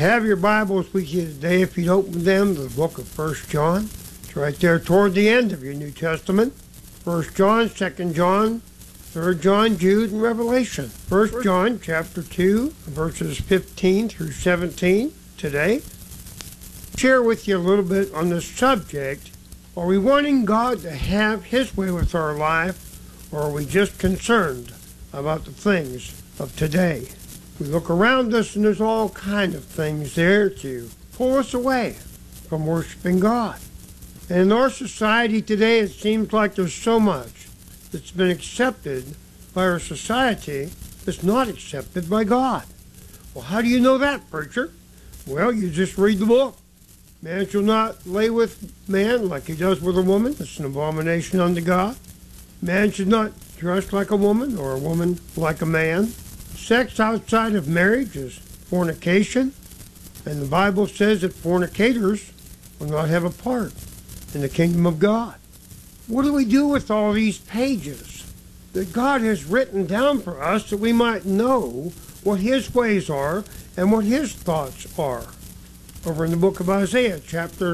have your Bibles with you today, if you'd open them to the book of 1 John. It's right there toward the end of your New Testament. 1 John, 2 John, 3 John, Jude, and Revelation. 1 John chapter 2, verses 15 through 17 today. Share with you a little bit on this subject. Are we wanting God to have His way with our life, or are we just concerned about the things of today? We look around us and there's all kinds of things there to pull us away from worshiping God. And in our society today, it seems like there's so much that's been accepted by our society that's not accepted by God. Well, how do you know that, preacher? Well, you just read the book. Man shall not lay with man like he does with a woman. It's an abomination unto God. Man should not dress like a woman, or a woman like a man. Sex outside of marriage is fornication, and the Bible says that fornicators will not have a part in the kingdom of God. What do we do with all these pages that God has written down for us that we might know what His ways are and what His thoughts are? Over in the book of Isaiah, chapter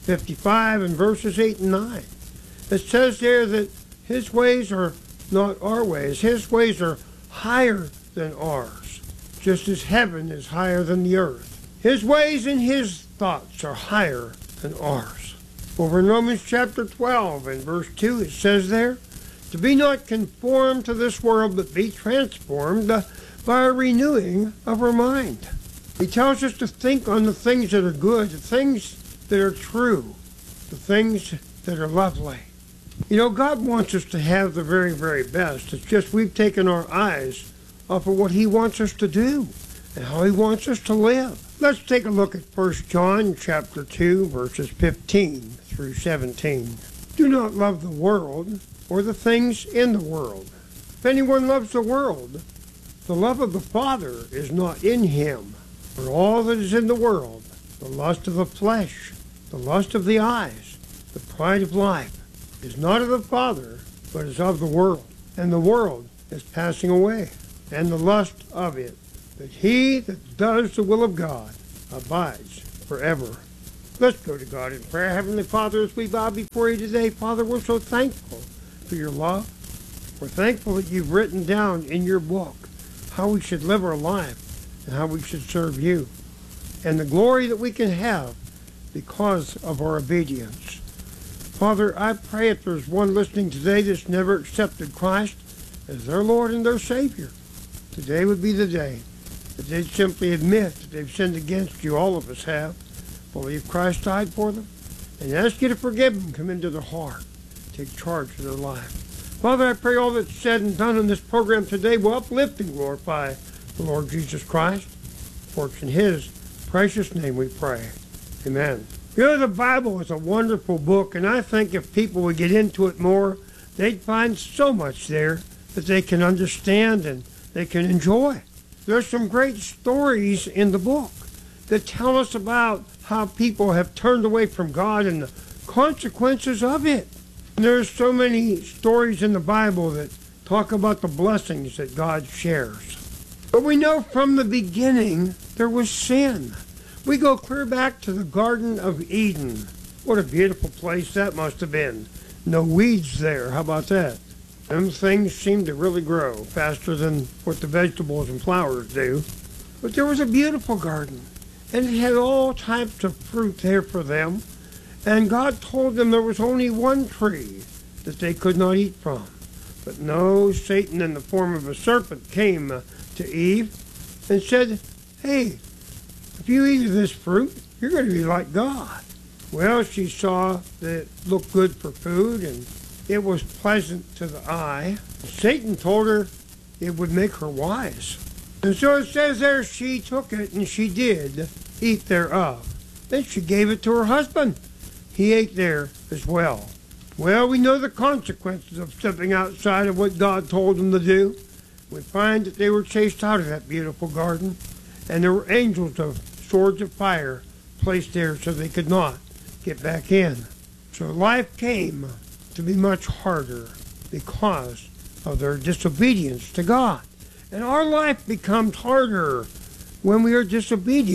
55 and verses 8 and 9. It says there that His ways are not our ways. His ways are higher than ours, just as heaven is higher than the earth. His ways and His thoughts are higher than ours. Over in Romans chapter 12 and verse 2, it says there, to be not conformed to this world, but be transformed by a renewing of our mind. He tells us to think on the things that are good, the things that are true, the things that are lovely. You know, God wants us to have the very, very best. It's just we've taken our eyes off of what He wants us to do and how He wants us to live. Let's take a look at 1 John chapter 2, verses 15 through 17. Do not love the world or the things in the world. If anyone loves the world, the love of the Father is not in him. For all that is in the world, the lust of the flesh, the lust of the eyes, the pride of life, is not of the Father, but is of the world. And the world is passing away, and the lust of it. But he that does the will of God abides forever. Let's go to God in prayer. Heavenly Father, as we bow before you today, Father, we're so thankful for your love. We're thankful that you've written down in your book how we should live our life and how we should serve you, and the glory that we can have because of our obedience. Father, I pray if there's one listening today that's never accepted Christ as their Lord and their Savior, today would be the day that they'd simply admit that they've sinned against you. All of us have. Believe Christ died for them, and ask you to forgive them, come into their heart, take charge of their life. Father, I pray all that's said and done in this program today will uplift and glorify the Lord Jesus Christ. For it's in His precious name we pray. Amen. You know, the Bible is a wonderful book, and I think if people would get into it more, they'd find so much there that they can understand and they can enjoy. There's some great stories in the book that tell us about how people have turned away from God and the consequences of it. And there's so many stories in the Bible that talk about the blessings that God shares. But we know from the beginning there was sin. We go clear back to the Garden of Eden. What a beautiful place that must have been. No weeds there. How about that? Them things seem to really grow faster than what the vegetables and flowers do. But there was a beautiful garden, and it had all types of fruit there for them. And God told them there was only one tree that they could not eat from. But no, Satan in the form of a serpent came to Eve and said, hey, if you eat of this fruit, you're going to be like God. Well, she saw that it looked good for food and it was pleasant to the eye. Satan told her it would make her wise. And so it says there she took it and she did eat thereof. Then she gave it to her husband. He ate there as well. Well, we know the consequences of stepping outside of what God told them to do. We find that they were chased out of that beautiful garden, and there were angels of swords of fire placed there so they could not get back in. So life came to be much harder because of their disobedience to God. And our life becomes harder when we are disobedient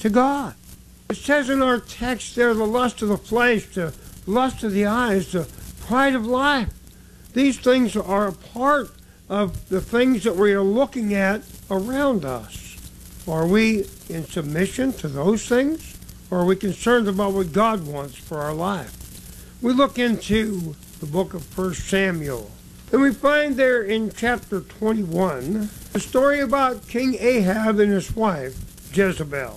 to God. It says in our text there, the lust of the flesh, the lust of the eyes, the pride of life. These things are a part of the things that we are looking at around us. Are we in submission to those things? Or are we concerned about what God wants for our life? We look into the book of 1 Samuel, and we find there in chapter 21 a story about King Ahab and his wife, Jezebel.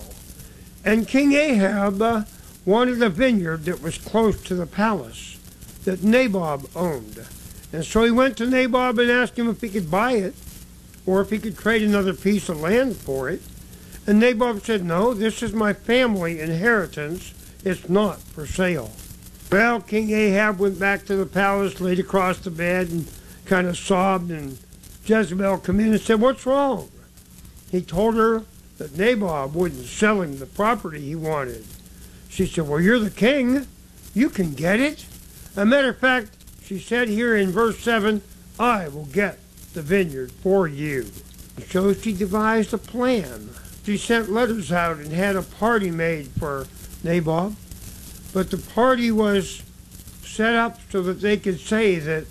And King Ahab wanted a vineyard that was close to the palace that Nabob owned. And so he went to Nabob and asked him if he could buy it, or if he could trade another piece of land for it. And Nabob said, no, this is my family inheritance. It's not for sale. Well, King Ahab went back to the palace, laid across the bed, and kind of sobbed, and Jezebel came in and said, what's wrong? He told her that Nabob wouldn't sell him the property he wanted. She said, well, you're the king. You can get it. As a matter of fact, she said here in verse 7, I will get the vineyard for you. So she devised a plan. She sent letters out and had a party made for Nabob. But the party was set up so that they could say that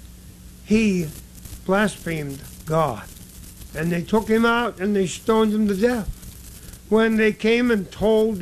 he blasphemed God. And they took him out and they stoned him to death. When they came and told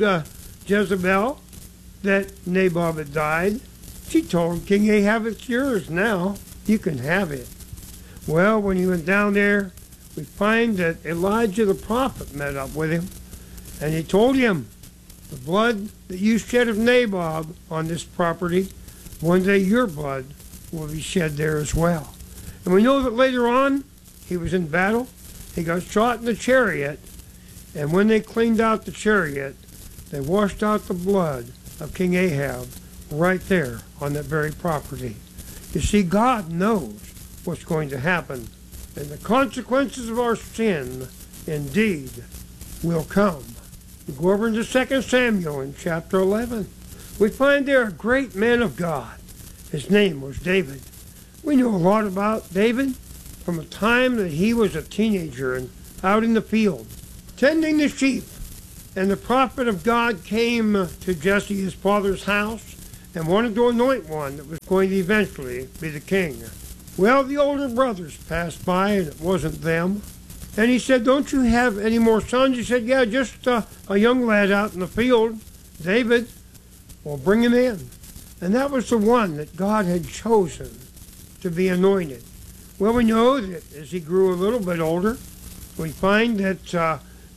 Jezebel that Nabob had died, she told King Ahab, it's yours now. You can have it. Well, when he went down there, we find that Elijah the prophet met up with him, and he told him, the blood that you shed of Nabob on this property, one day your blood will be shed there as well. And we know that later on, he was in battle. He got shot in the chariot, and when they cleaned out the chariot, they washed out the blood of King Ahab right there on that very property. You see, God knows what's going to happen, and the consequences of our sin indeed will come. We go over into 2 Samuel in chapter 11. We find there a great man of God. His name was David. We know a lot about David from the time that he was a teenager and out in the field, tending the sheep. And the prophet of God came to Jesse, his father's house, and wanted to anoint one that was going to eventually be the king. Well, the older brothers passed by, and it wasn't them. And he said, don't you have any more sons? He said, yeah, just a young lad out in the field, David. Well, bring him in. And that was the one that God had chosen to be anointed. Well, we know that as he grew a little bit older, we find that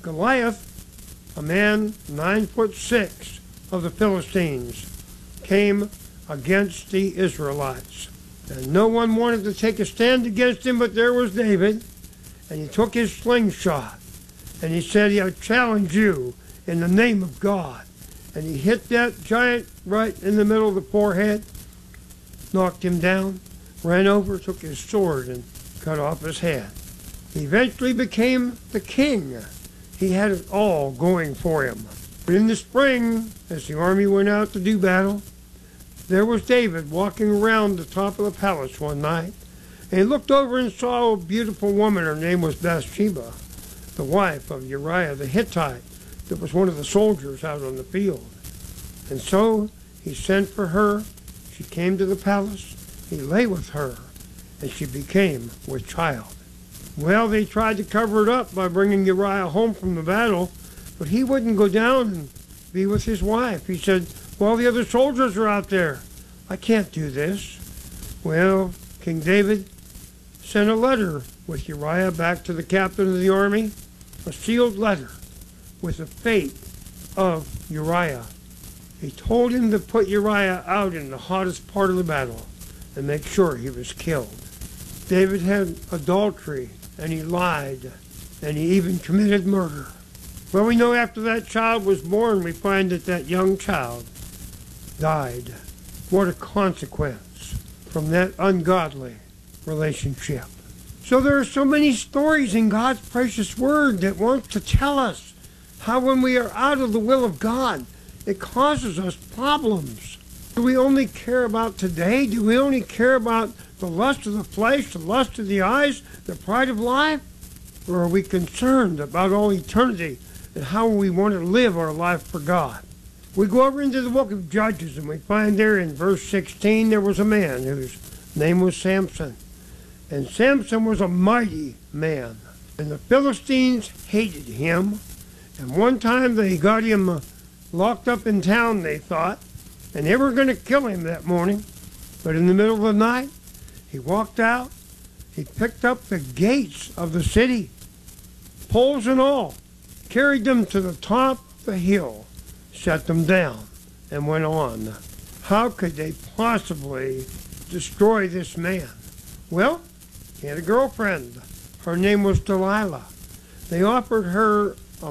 Goliath, a man 9'6" of the Philistines, came against the Israelites. And no one wanted to take a stand against him, but there was David. And he took his slingshot, and he said, I challenge you in the name of God. And he hit that giant right in the middle of the forehead, knocked him down, ran over, took his sword, and cut off his head. He eventually became the king. He had it all going for him. But in the spring, as the army went out to do battle, there was David walking around the top of the palace one night. And he looked over and saw a beautiful woman. Her name was Bathsheba, the wife of Uriah the Hittite, that was one of the soldiers out on the field. And so he sent for her. She came to the palace. He lay with her, and she became with child. Well, they tried to cover it up by bringing Uriah home from the battle, but he wouldn't go down and be with his wife. He said, well, the other soldiers are out there. I can't do this. Well, King David sent a letter with Uriah back to the captain of the army, a sealed letter with the fate of Uriah. He told him to put Uriah out in the hottest part of the battle and make sure he was killed. David had adultery, and he lied, and he even committed murder. Well, we know after that child was born, we find that that young child died. What a consequence from that ungodly relationship. So there are so many stories in God's precious word that wants to tell us how when we are out of the will of God, it causes us problems. Do we only care about today? Do we only care about the lust of the flesh, the lust of the eyes, the pride of life? Or are we concerned about all eternity and how we want to live our life for God. We go over into the book of Judges, and we find there in verse 16 there was a man whose name was Samson. And Samson was a mighty man. And the Philistines hated him. And one time they got him locked up in town, they thought, and they were going to kill him that morning. But in the middle of the night, he walked out. He picked up the gates of the city, poles and all, carried them to the top of the hill, set them down, and went on. How could they possibly destroy this man? Well, he had a girlfriend. Her name was Delilah. They offered her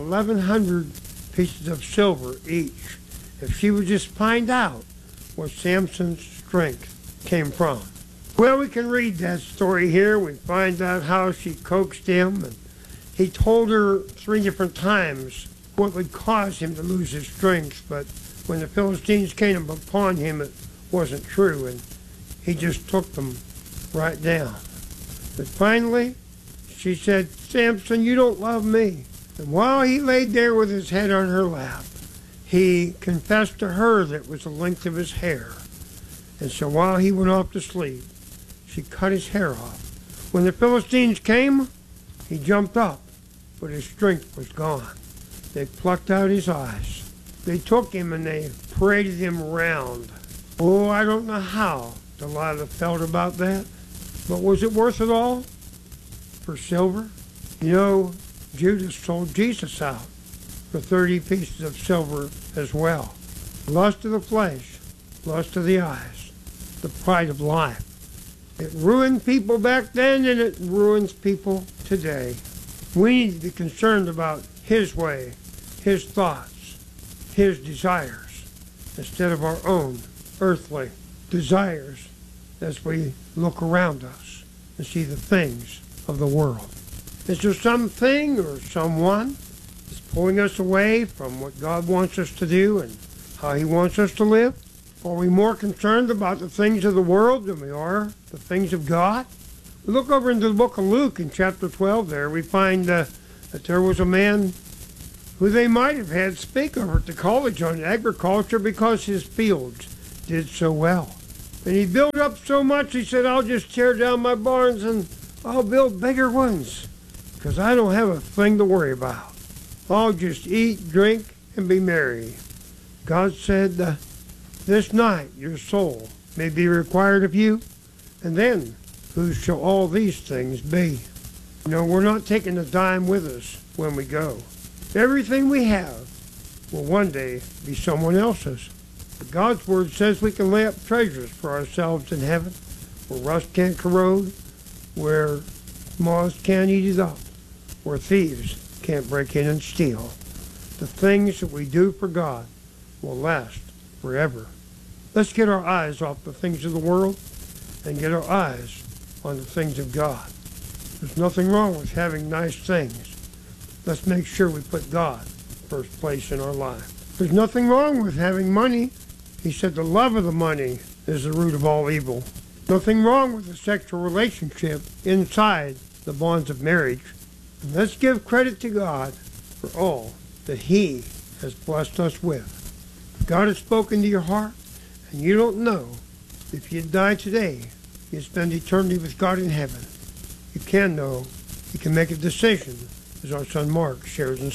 1,100 pieces of silver each if she would just find out where Samson's strength came from. Well, we can read that story here. We find out how she coaxed him, and he told her 3 different times what would cause him to lose his strength, but when the Philistines came upon him, it wasn't true, and he just took them right down. But finally, she said, "Samson, you don't love me." And while he laid there with his head on her lap, he confessed to her that it was the length of his hair. And so while he went off to sleep, she cut his hair off. When the Philistines came, he jumped up, but his strength was gone. They plucked out his eyes. They took him and they paraded him around. Oh, I don't know how Delilah felt about that, but was it worth it all for silver? You know, Judas sold Jesus out for 30 pieces of silver as well. Lust of the flesh, lust of the eyes, the pride of life. It ruined people back then, and it ruins people today. We need to be concerned about his way, his thoughts, his desires, instead of our own earthly desires as we look around us and see the things of the world. Is there something or someone that's pulling us away from what God wants us to do and how he wants us to live? Are we more concerned about the things of the world than we are the things of God? We look over into the book of Luke in chapter 12 there. We find that there was a man who they might have had speak over at the college on agriculture because his fields did so well. And he built up so much, he said, "I'll just tear down my barns and I'll build bigger ones because I don't have a thing to worry about. I'll just eat, drink, and be merry." God said, "This night your soul may be required of you, and then whose shall all these things be?" You know, we're not taking a dime with us when we go. Everything we have will one day be someone else's. But God's word says we can lay up treasures for ourselves in heaven, where rust can't corrode, where moths can't eat it up, where thieves can't break in and steal. The things that we do for God will last forever. Let's get our eyes off the things of the world and get our eyes on the things of God. There's nothing wrong with having nice things. Let's make sure we put God first place in our life. There's nothing wrong with having money. He said the love of the money is the root of all evil. Nothing wrong with a sexual relationship inside the bonds of marriage. And let's give credit to God for all that he has blessed us with. If God has spoken to your heart, and you don't know if you die today, you spend eternity with God in heaven. You can know, you can make a decision, as our son Mark shares in